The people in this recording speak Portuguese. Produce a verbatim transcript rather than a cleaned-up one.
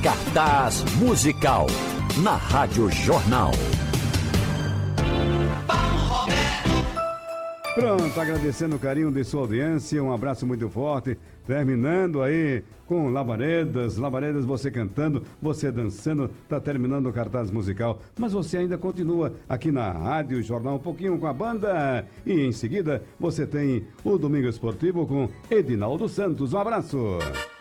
Cartaz Musical, na Rádio Jornal. Pronto, agradecendo o carinho de sua audiência, um abraço muito forte, terminando aí com Labaredas, Labaredas, você cantando, você dançando, tá terminando o cartaz musical, mas você ainda continua aqui na Rádio Jornal um pouquinho com a banda, e em seguida você tem o Domingo Esportivo com Edinaldo Santos. Um abraço!